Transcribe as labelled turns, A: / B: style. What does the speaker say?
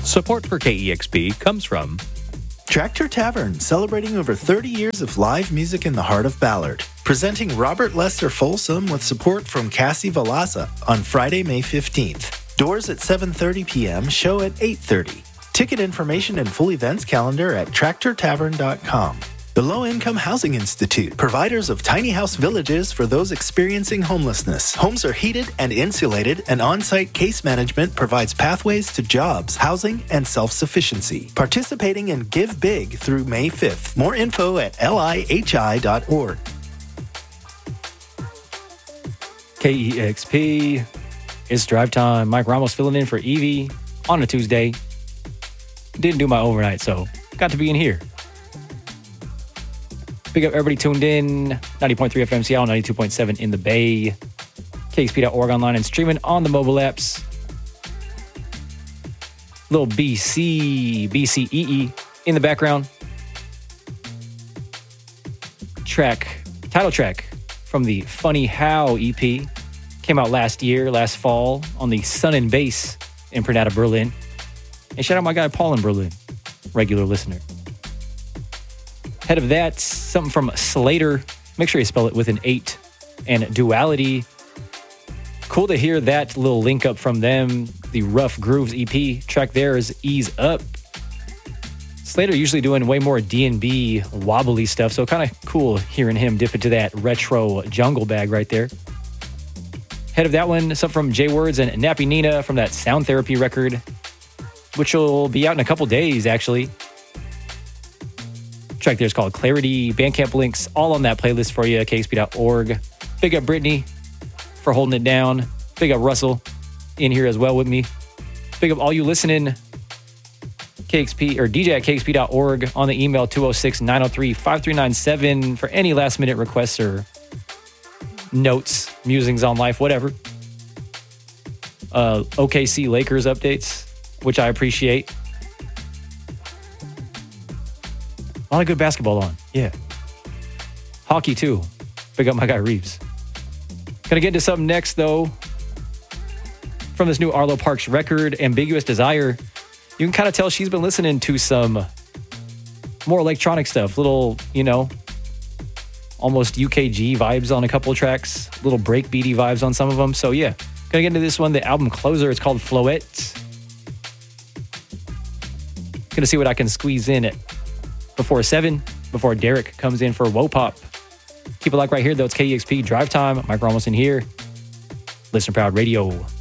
A: Support for KEXP comes from
B: Tractor Tavern, celebrating over 30 years of live music in the heart of Ballard. Presenting Robert Lester Folsom with support from Cassie Valasa on Friday, May 15th. Doors at 7:30 p.m., show at 8:30. Ticket information and full events calendar at tractortavern.com. The Low Income Housing Institute, providers of tiny house villages for those experiencing homelessness. Homes are heated and insulated, and on-site case management provides pathways to jobs, housing, and self-sufficiency. Participating in Give Big through May 5th. More info at lihi.org.
C: KEXP, it's drive time. Mike Ramos filling in for Evie on a Tuesday. Didn't do my overnight, so got to be in here. Big up everybody tuned in. 90.3 FM Seattle, 92.7 in the Bay. KXP.org online and streaming on the mobile apps. Little BCEE in the background. Title track from the Funny How EP. Came out last fall, on the Sun and Bass imprint out of Berlin. And shout out my guy Paul in Berlin, regular listener. Ahead of that, something from Slater. Make sure you spell it with an 8. And Duality. Cool to hear that little link up from them. The Rough Grooves EP track there is Ease Up. Slater usually doing way more D&B wobbly stuff, so kind of cool hearing him dip into that retro jungle bag right there. Ahead of that one, something from Jay Words and Nappy Nina from that Sound Therapy record, which will be out in a couple days, actually. Track there is called Clarity. Bandcamp links all on that playlist for you at KXP.org. Big up Brittany for holding it down. Big up Russell in here as well with me. Big up all you listening. KXP or DJ at KXP.org on the email 206-903-5397 for any last minute requests or notes, musings on life, whatever. OKC Lakers updates, which I appreciate. A lot of good basketball on. Yeah. Hockey, too. Big up my guy, Reeves. Gonna get into something next, though. From this new Arlo Parks record, Ambiguous Desire. You can kind of tell she's been listening to some more electronic stuff. Little, almost UKG vibes on a couple of tracks. Little breakbeaty vibes on some of them. So, yeah. Gonna get into this one, the album closer. It's called Floette. Gonna see what I can squeeze in before 7, before Derek comes in for Wopop. Keep it like right here, though. It's KEXP Drive Time. Mike Ramos in here. Listener Proud Radio.